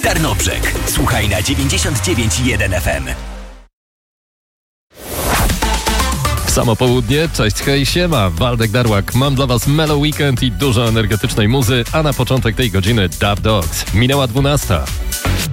Tarnobrzeg. Słuchaj na 99,1 FM. Samo południe, cześć, hej, siema, Waldek Darłak. Mam dla was mellow weekend i dużo energetycznej muzy, a na początek tej godziny Dub Dogs. Minęła 12.